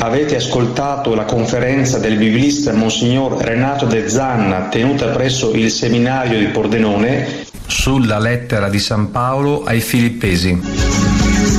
Avete ascoltato la conferenza del biblista Monsignor Renato De Zanna tenuta presso il seminario di Pordenone sulla lettera di San Paolo ai Filippesi.